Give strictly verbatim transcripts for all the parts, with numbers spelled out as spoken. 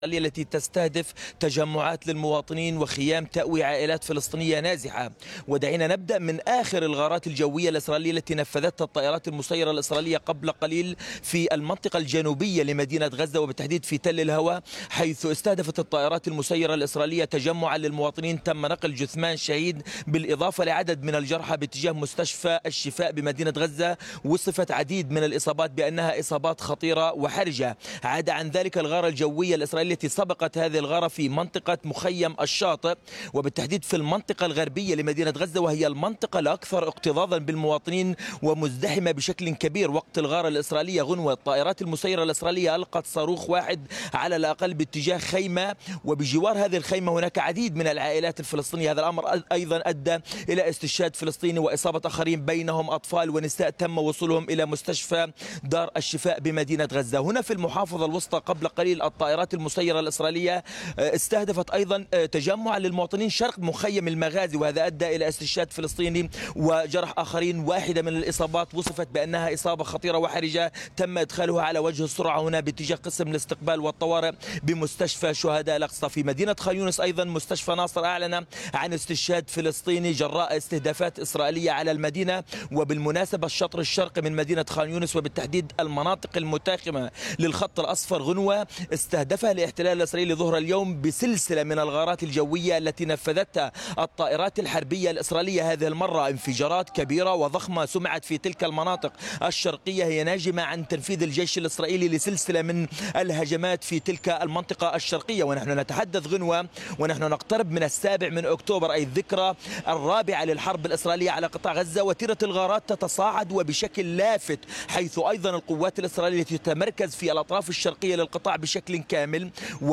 التي تستهدف تجمعات للمواطنين وخيام تأوي عائلات فلسطينية نازحة. ودعينا نبدأ من آخر الغارات الجوية الإسرائيلية التي نفذتها الطائرات المسيرة الإسرائيلية قبل قليل في المنطقة الجنوبية لمدينة غزة، وبالتحديد في تل الهوى، حيث استهدفت الطائرات المسيرة الإسرائيلية تجمعا للمواطنين. تم نقل جثمان شهيد بالإضافة لعدد من الجرحى باتجاه مستشفى الشفاء بمدينة غزة. وصفت عديد من الإصابات بأنها إصابات خطيرة وحرجة. عاد عن ذلك الغارة الجوية الإسرائيلية التي سبقت هذه الغارة في منطقة مخيم الشاطئ، وبالتحديد في المنطقة الغربية لمدينة غزة، وهي المنطقة الأكثر اكتظاظا بالمواطنين ومزدحمة بشكل كبير. وقت الغارة الإسرائيلية غنوة، الطائرات المسيرة الإسرائيلية ألقت صاروخ واحد على الأقل باتجاه خيمة، وبجوار هذه الخيمة هناك عديد من العائلات الفلسطينية. هذا الأمر أيضا أدى إلى استشهاد فلسطيني وإصابة آخرين بينهم أطفال ونساء تم وصولهم إلى مستشفى دار الشفاء بمدينة غزة. هنا في المحافظة الوسطى قبل قليل الطائرات المسيرة الإسرائيلية استهدفت أيضا تجمع للمواطنين شرق مخيم المغازي، وهذا أدى إلى استشهاد فلسطيني وجرح آخرين. واحدة من الإصابات وصفت بأنها إصابة خطيرة وحرجة، تم إدخالها على وجه السرعة هنا باتجاه قسم الاستقبال والطوارئ بمستشفى شهداء الأقصى. في مدينة خان يونس أيضا مستشفى ناصر أعلن عن استشهاد فلسطيني جراء استهدافات إسرائيلية على المدينة. وبالمناسبة الشطر الشرقي من مدينة خان يونس وبالتحديد المناطق المتاخمة للخط الأصفر غنوة استهدفها الاحتلال الإسرائيلي ظهر اليوم بسلسلة من الغارات الجوية التي نفذتها الطائرات الحربية الإسرائيلية. هذه المرة انفجارات كبيرة وضخمة سمعت في تلك المناطق الشرقية، هي ناجمة عن تنفيذ الجيش الإسرائيلي لسلسلة من الهجمات في تلك المنطقة الشرقية. ونحن نتحدث غنوة ونحن نقترب من السابع من أكتوبر، أي الذكرى الرابعة للحرب الإسرائيلية على قطاع غزة، وتيرة الغارات تتصاعد وبشكل لافت، حيث أيضا القوات الإسرائيلية تتمركز في الأطراف الشرقية للقطاع بشكل كامل،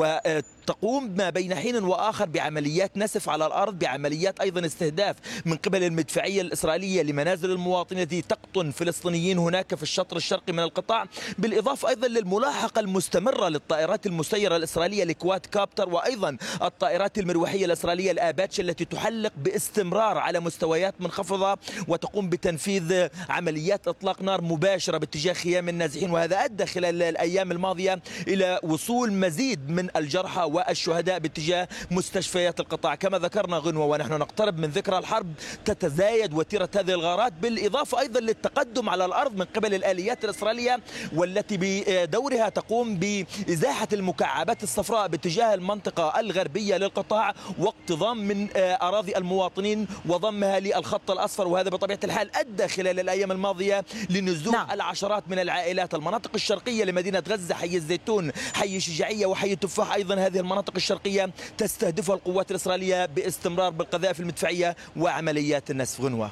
وتقوم ما بين حين وآخر بعمليات نسف على الأرض، بعمليات أيضا استهداف من قبل المدفعية الإسرائيلية لمنازل المواطنين التي تقطن فلسطينيين هناك في الشطر الشرقي من القطاع، بالإضافة أيضا للملاحقة المستمرة للطائرات المسيرة الإسرائيلية الكواد كابتر، وأيضا الطائرات المروحية الإسرائيلية الآباتش التي تحلق باستمرار على مستويات منخفضة وتقوم بتنفيذ عمليات إطلاق نار مباشرة باتجاه خيام النازحين. وهذا أدى خلال الأيام الماضية إلى وصول مزيد من الجرحى والشهداء باتجاه مستشفيات القطاع. كما ذكرنا غنوة ونحن نقترب من ذكرى الحرب تتزايد وتيرة هذه الغارات، بالإضافة أيضا للتقدم على الأرض من قبل الآليات الإسرائيلية، والتي بدورها تقوم بإزاحة المكعبات الصفراء باتجاه المنطقة الغربية للقطاع واقتضام من أراضي المواطنين وضمها للخط الأصفر. وهذا بطبيعة الحال أدى خلال الأيام الماضية لنزوح نعم. العشرات من العائلات. المناطق الشرقية لمدينة غزة، حي الزيتون، حي الشجاعية وحي التفاح، أيضا هذه المناطق الشرقية تستهدفها القوات الإسرائيلية باستمرار بالقذائف المدفعية وعمليات النسف. غنوة.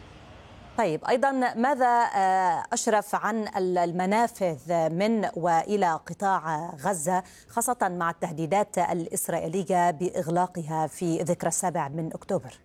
طيب، أيضا ماذا أشرف عن المنافذ من وإلى قطاع غزة، خاصة مع التهديدات الإسرائيلية بإغلاقها في ذكرى السابع من أكتوبر؟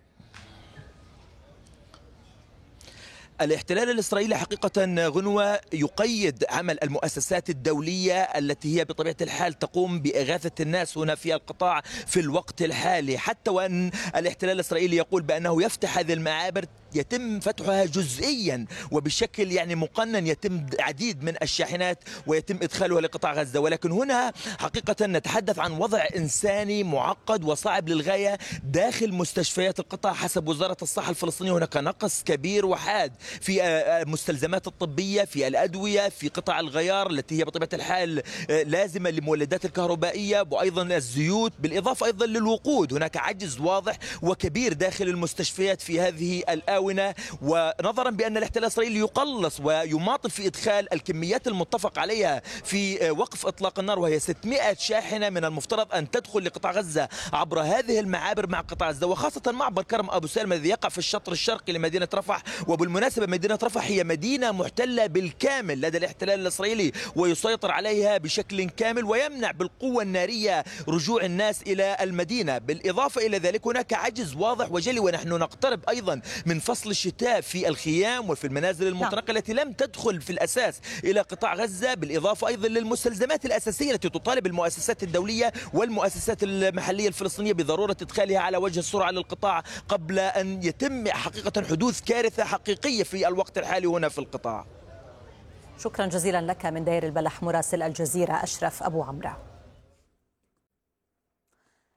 الاحتلال الإسرائيلي حقيقة غنوة يقيد عمل المؤسسات الدولية التي هي بطبيعة الحال تقوم بإغاثة الناس هنا في القطاع في الوقت الحالي، حتى وأن الاحتلال الإسرائيلي يقول بأنه يفتح هذه المعابر يتم فتحها جزئيا وبشكل يعني مقنن، يتم عديد من الشاحنات ويتم إدخالها لقطاع غزة. ولكن هنا حقيقة نتحدث عن وضع إنساني معقد وصعب للغاية داخل مستشفيات القطاع. حسب وزارة الصحة الفلسطينية هناك نقص كبير وحاد في المستلزمات الطبية، في الأدوية، في قطع الغيار التي هي بطبيعة الحال لازمة لمولدات الكهربائية، وأيضا الزيوت، بالإضافة أيضا للوقود. هناك عجز واضح وكبير داخل المستشفيات في هذه الآونة. ونظرا بأن الاحتلال الإسرائيلي يقلص ويماطل في إدخال الكميات المتفق عليها في وقف إطلاق النار، وهي ستمائة شاحنة من المفترض أن تدخل لقطاع غزة عبر هذه المعابر مع قطاع غزة، وخاصة معبر كرم أبو سالم الذي يقع في الشطر الشرقي لمدينة رفح. وبالمناسبة مدينة رفح هي مدينة محتلة بالكامل لدى الاحتلال الإسرائيلي ويسيطر عليها بشكل كامل ويمنع بالقوة النارية رجوع الناس إلى المدينة. بالإضافة إلى ذلك هناك عجز واضح وجلي، ونحن نقترب أيضا من فصل الشتاء في الخيام وفي المنازل المتنقلة التي لم تدخل في الأساس إلى قطاع غزة، بالإضافة أيضا للمستلزمات الأساسية التي تطالب المؤسسات الدولية والمؤسسات المحلية الفلسطينية بضرورة إدخالها على وجه السرعة للقطاع قبل أن يتم حقيقة حدوث كارثة حقيقية في الوقت الحالي هنا في القطاع. شكرا جزيلا لك من دير البلح مراسل الجزيرة أشرف أبو عمرو.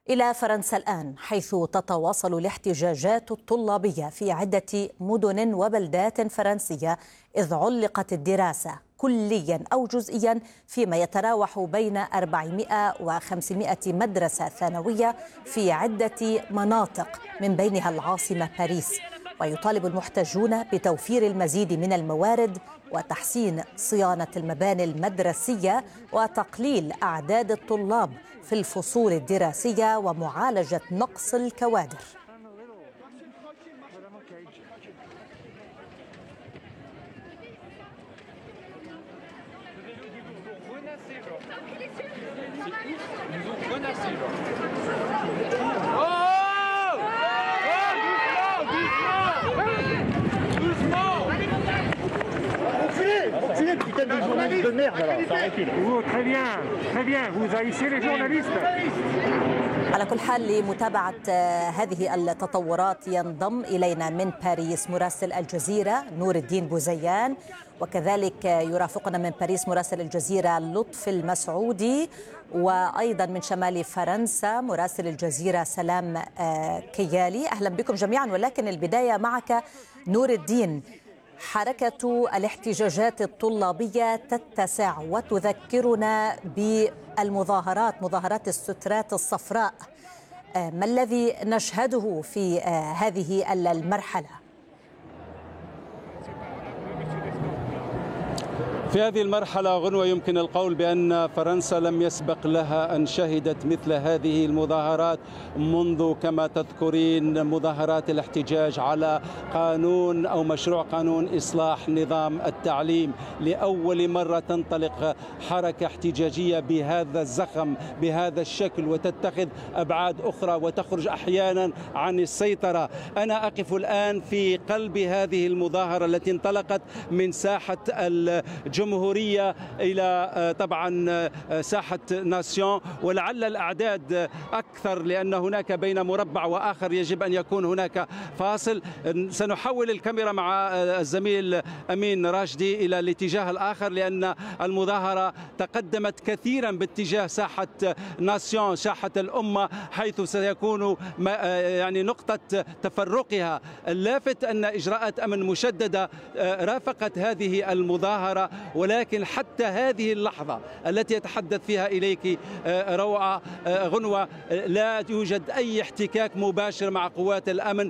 إلى فرنسا الآن، حيث تتواصل الاحتجاجات الطلابية في عدة مدن وبلدات فرنسية، إذ علقت الدراسة كليا أو جزئيا فيما يتراوح بين أربعمائة وخمسمائة مدرسة ثانوية في عدة مناطق من بينها العاصمة باريس. ويطالب المحتجون بتوفير المزيد من الموارد وتحسين صيانة المباني المدرسية وتقليل أعداد الطلاب في الفصول الدراسية ومعالجة نقص الكوادر. على كل حال، لمتابعة هذه التطورات ينضم إلينا من باريس مراسل الجزيرة نور الدين بوزيان، وكذلك يرافقنا من باريس مراسل الجزيرة لطفي المسعودي، وأيضا من شمال فرنسا مراسل الجزيرة سلام كيالي. أهلا بكم جميعا، ولكن البداية معك نور الدين. حركة الاحتجاجات الطلابية تتسع وتذكرنا بالمظاهرات، مظاهرات السترات الصفراء. ما الذي نشهده في هذه المرحلة؟ في هذه المرحلة غنوة يمكن القول بأن فرنسا لم يسبق لها أن شهدت مثل هذه المظاهرات منذ كما تذكرين مظاهرات الاحتجاج على قانون أو مشروع قانون إصلاح نظام التعليم. لأول مرة تنطلق حركة احتجاجية بهذا الزخم بهذا الشكل وتتخذ أبعاد أخرى وتخرج أحيانا عن السيطرة. أنا أقف الآن في قلب هذه المظاهرة التي انطلقت من ساحة الجمهورية جمهورية إلى طبعا ساحة ناسيون، ولعل الأعداد أكثر لأن هناك بين مربع وآخر يجب أن يكون هناك فاصل. سنحول الكاميرا مع الزميل أمين راشدي إلى الاتجاه الآخر لأن المظاهرة تقدمت كثيرا باتجاه ساحة ناسيون، ساحة الأمة، حيث سيكون يعني نقطة تفرقها. اللافت أن إجراءات أمن مشددة رافقت هذه المظاهرة، ولكن حتى هذه اللحظة التي يتحدث فيها إليك روعة غنوة لا يوجد أي احتكاك مباشر مع قوات الأمن.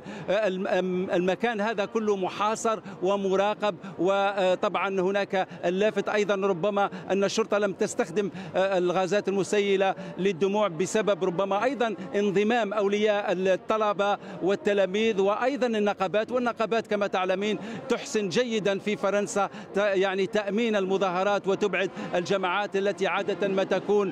المكان هذا كله محاصر ومراقب، وطبعا هناك اللافت أيضا ربما أن الشرطة لم تستخدم الغازات المسيلة للدموع بسبب ربما أيضا انضمام أولياء الطلبة والتلاميذ وأيضا النقابات، والنقابات كما تعلمين تحسن جيدا في فرنسا يعني تأمين المظاهرات وتبعد الجماعات التي عادة ما تكون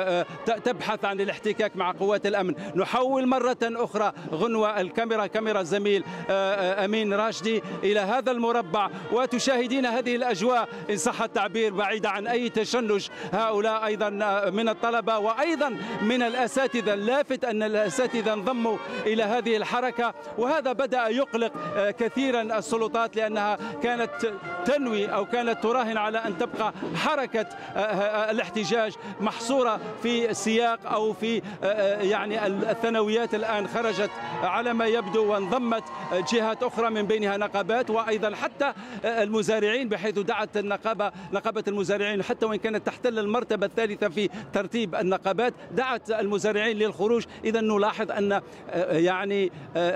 تبحث عن الاحتكاك مع قوات الأمن. نحول مرة أخرى غنوة الكاميرا، كاميرا الزميل أمين راشدي، إلى هذا المربع وتشاهدين هذه الأجواء إن صح التعبير بعيدة عن أي تشنج. هؤلاء أيضا من الطلبة وأيضا من الأساتذة. اللافت أن الأساتذة انضموا إلى هذه الحركة، وهذا بدأ يقلق كثيرا السلطات لأنها كانت تنوي أو كانت تراهن على أن تبقى حركة الاحتجاج محصورة في سياق أو في يعني الثانويات. الآن خرجت على ما يبدو وانضمت جهات أخرى من بينها نقابات وأيضا حتى المزارعين، بحيث دعت النقابة نقابة المزارعين حتى وإن كانت تحتل المرتبة الثالثة في ترتيب النقابات دعت المزارعين للخروج. إذا نلاحظ أن يعني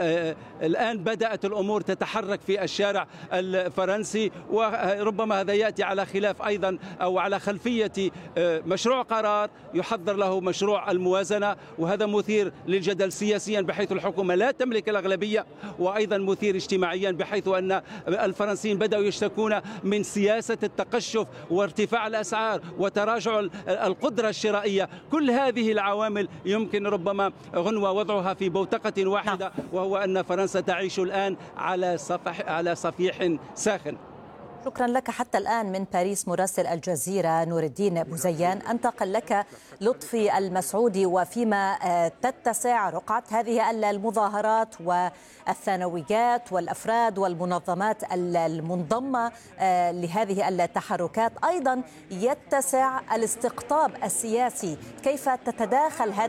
الآن بدأت الأمور تتحرك في الشارع الفرنسي، وربما هذا يأتي على خلاف أيضا أو على خلفية مشروع قرار يحضر له مشروع الموازنة، وهذا مثير للجدل سياسيا بحيث الحكومة لا تملك الأغلبية، وأيضا مثير اجتماعيا بحيث أن الفرنسيين بدأوا يشتكون من سياسة التقشف وارتفاع الأسعار وتراجع القدرة الشرائية. كل هذه العوامل يمكن ربما غنوة وضعها في بوتقة واحدة، وهو أن فرنسا تعيش الآن على صفح على صفيح ساخن. شكرا لك حتى الآن من باريس مراسل الجزيرة نور الدين بوزيان. أنتقل لك لطفي المسعودي، وفيما تتسع رقعة هذه المظاهرات والثانويات والأفراد والمنظمات المنضمة لهذه التحركات، أيضا يتسع الاستقطاب السياسي. كيف تتداخل هذه